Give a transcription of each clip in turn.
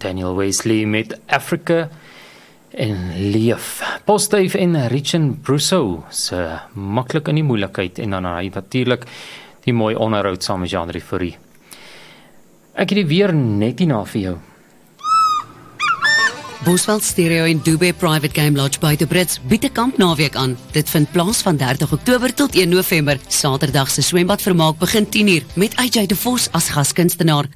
Daniel Wesley met Africa en Leef. Postduif en Richard Brousseau se maklik in die moeilikheid en dan hy natuurlik die mooi onderhoud saam met Jean Rifourie. Ek het die weer net hierna vir jou. Bosveld Stereo en Dubai Private Game Lodge buite Brits bied 'n kampnaweek aan. Dit vind plaas van 30 Oktober tot 1 November. Saterdag se swembadvermaak begin 10:00 met AJ de Vos as gaskunstenaar.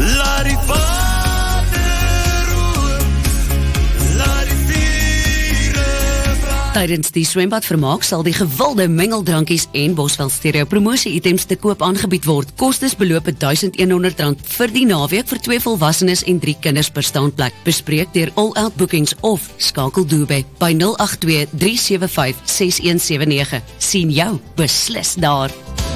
Tydens die swembadvermaak sal die gewilde mengeldrankies en Bosveld Stereo promosie-items te koop aangebied word. Kostes beloop R1,100 vir die naweek vir 2 volwassenes en 3 kinders per staanplek. Bespreek deur All Out Bookings of skakel Dubai by 082 375 6179. Sien jou beslis daar.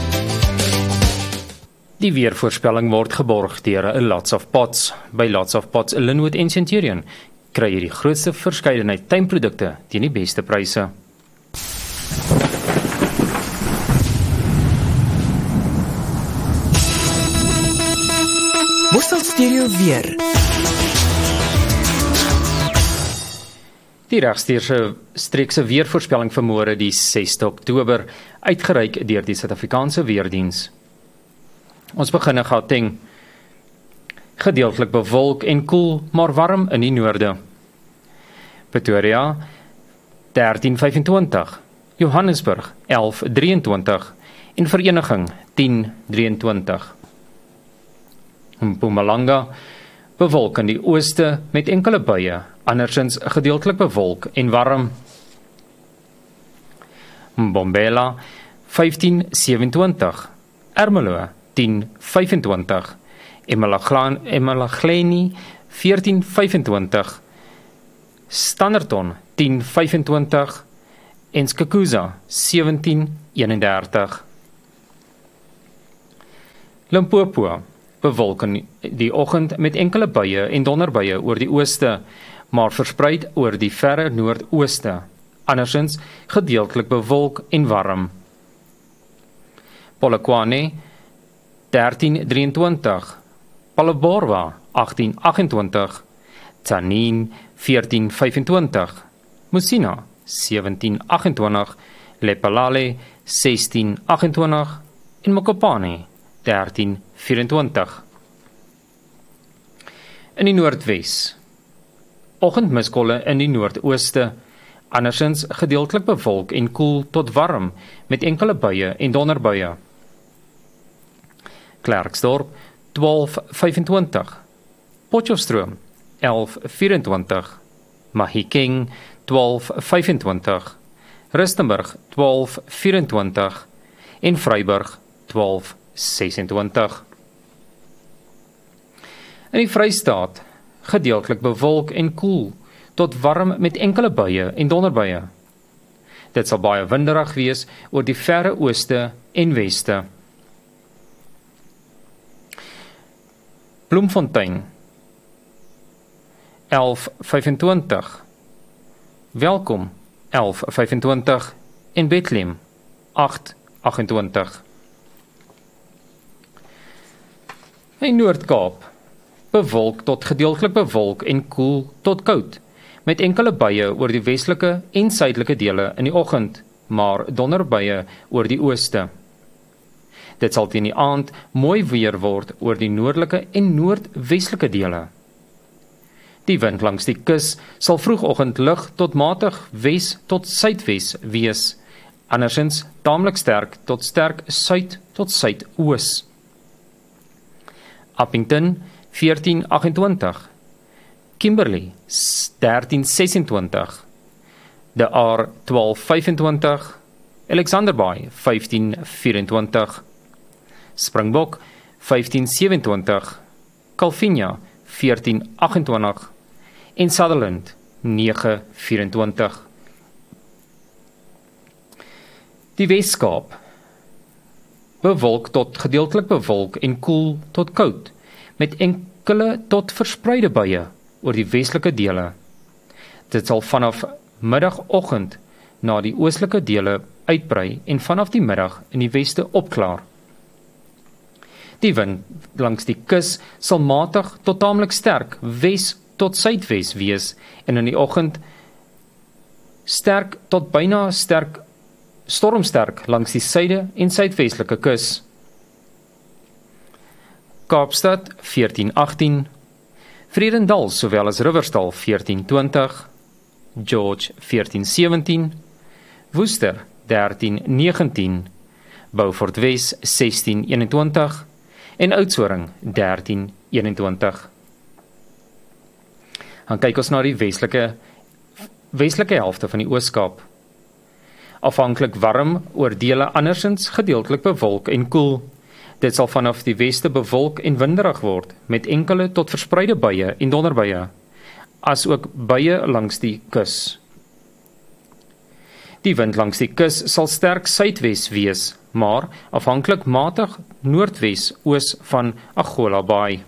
Die weervoorspelling word geborg deur Lots of Pots. By Lots of Pots, Linwood en Centurion kry jy die grootste verskeidenheid tuinprodukte teen die beste pryse. Bosveld Stereo weer. Die regstreekse weervoorspelling vir môre die 6de Oktober, uitgereik deur die Suid-Afrikaanse Weerdiens. Ons begin in Gauteng. Gedeeltelik bewolk en koel, maar warm in die noorde. Pretoria 13:25, Johannesburg 11:23 en Vereniging 10:23. Mpumalanga bewolk in die ooste met enkele buie, andersins gedeeltelik bewolk en warm. Mbombela 15:27, Ermelo 10:25, Emalahleni 14:25, Standerton 10:25 en Skukuza 17:31. Limpopo bewolk in die oggend met enkele buie en donderbuie oor die ooste, maar verspreid oor die verre noordooste, andersins gedeeltelik bewolk en warm. Polokwane 13:23, Palabora 18:28, Tanin 14:25, Musina 17:28, Lephalale 16:28 en Mokopane 13:24. In die noordwes, oggendmiskolle in die noordooste, andersins gedeeltelik bewolk en koel tot warm met enkele buie en donderbuie. Klerksdorp 12:25, Potchefstroom 11:24, Mahikeng 12:25, Rustenburg 12:24 en Vryburg 12:26. In die Vrystaat gedeeltelik bewolk en koel tot warm met enkele buie en donderbuie. Dit sal baie winderig wees oor die verre ooste en weste. Bloemfontein 11:25, Welkom 11:25 en Bethlehem 8:28. In Noord-Kaap bewolk tot gedeeltelik bewolk en koel tot koud, met enkele buie oor die westelike en suidelike dele in die oggend, maar donderbuie oor die ooste. Dit sal teen die aand mooi weer word oor die noordelike en noordwestelike dele. Die wind langs die kus sal vroegoggend lig tot matig wes tot suidwes wees, andersins taamlik sterk tot sterk suid tot suidoos. Appington 14:28, Kimberley 13:26, De Aar 12:25, Alexander Bay 15:24, Springbok 15:27, Calvinia 14:28 en Sutherland 9:24. Die Weskaap bewolk tot gedeeltelik bewolk en koel tot koud, met enkele tot verspreide buie oor die westelike dele. Dit sal vanaf middagoggend na die oostelike dele uitbrei en vanaf die middag in die weste opklaar. Die wind langs die kus sal matig tot taamlik sterk wes tot suidwes wees en in die oggend sterk tot byna stormsterk langs die suide en suidwestelike kus. Kaapstad 14:18, Vredendal sowel as Riversdal 14:20, George 14:17, Worcester 13:19, Beaufort Wes 16:21 en Oudtshoorn 13:21. Dan kyk ons na die westelike helfte van die Oos-Kaap. Afhanklik warm oor dele andersins gedeeltelik bewolk en koel. Dit sal vanaf die weste bewolk en winderig word, met enkele tot verspreide buie en donderbuie, as ook buie langs die kus. Die wind langs die kus sal sterk suidwes wees, maar afhanklik matig noordwes oos van Agulhas Bay.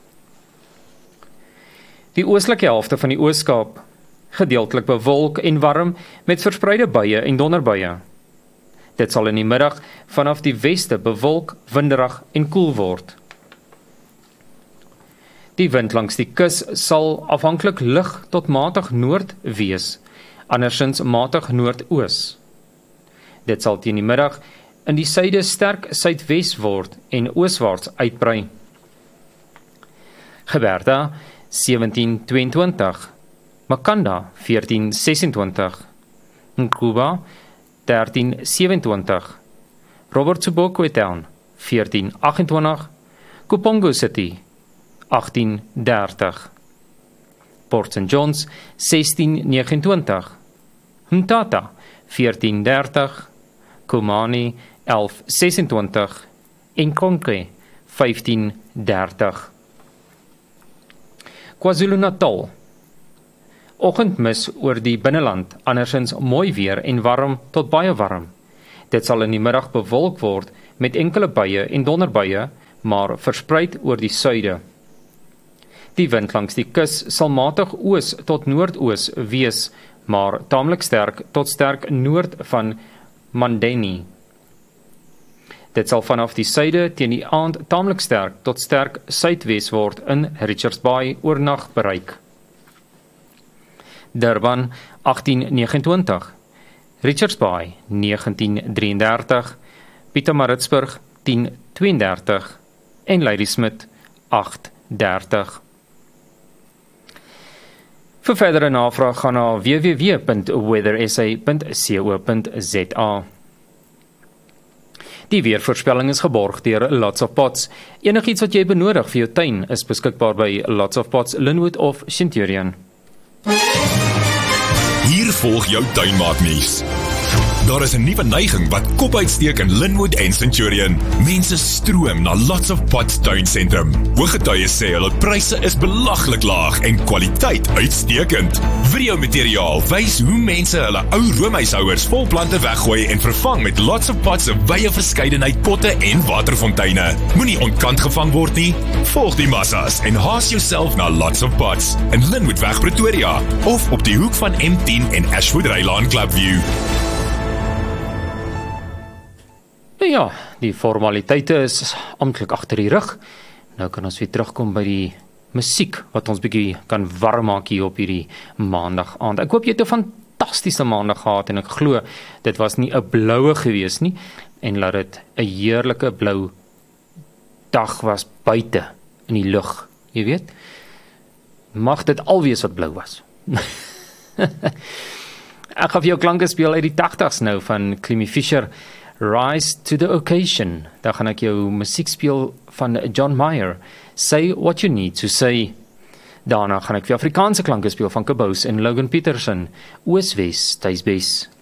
Die oostelike helfte van die Oos-Kaap, gedeeltelik bewolk en warm met verspreide buie en donderbuie. Dit sal in die middag vanaf die weste bewolk, winderig en koel word. Die wind langs die kus sal afhanklik lig tot matig noord wees, andersins matig noordoos. Dit sal teen die middag in die suide sterk suidwes word en ooswaarts uitbrei. Gqeberta 17:22, Makanda 14:26, Nkuba 13:27, Robert Sobukwe Town 14:28, Kupongo City 18:30, Port St. Johns 16:29, Mthatha 14:30, Komani 11:26 en Konke 15:30. KwaZulu-Natal, oggendmis oor die binneland, andersins mooi weer en warm tot baie warm. Dit sal in die middag bewolk word met enkele buie en donderbuie, maar verspreid oor die suide. Die wind langs die kus sal matig oos tot noordoos wees, maar taamlik sterk tot sterk noord van Mandeni. Dit sal vanaf die suide teen die aand taamlik sterk tot sterk suidwes word in Richards Bay oornag bereik. Durban 18:29, Richards Bay 19:33, Pietermaritzburg 10:32 en Ladysmith 8:30. Vir verdere navraag gaan na www.weathersa.co.za. Die weervoorspelling is geborg deur Lots of Pots. Enigiets wat jy benodig vir jou tuin is beskikbaar by Lots of Pots, Linwood of Centurion. Hier volg jou tuinmaaknuus. Daar is 'n nuwe neiging wat kop uitsteek in Linwood en Centurion. Mense stroom na Lots of Pots tuinsentrum. Ooggetuies sê hulle pryse is belaglik laag en kwaliteit uitstekend. Videomateriaal wys hoe mense hulle ou roomhuishouers vol plante weggooi en vervang met Lots of Pots se wye verskeidenheid potte en waterfonteine. Moenie ontkant gevang word nie. Volg die massas en haas jouself na Lots of Pots in Linwoodweg Pretoria of op die hoek van M10 en Ashwood Rylaan Clubview. Ja, die formaliteite is amptelik agter die rug. Nou kan ons weer terugkom by die musiek wat ons bietjie kan warm maak hier op hierdie maandag aand. Ek hoop jy het 'n fantastiese maandag gehad en ek glo dit was nie 'n bloue gewees nie en laat dit 'n heerlike blou dag was buite in die lug, jy weet. Mag dit alwees wat blou was. Ek gaan vir jou klanke speel uit die 80s nou van Clemmy Fisher. Rise to the Occasion. Dan gaan ek jou musiek speel van John Mayer, Say What You Need to Say. Daarna gaan ek vir Afrikaanse klanke speel van Kabous en Logan Peterson, Ooswes, Tuisbes.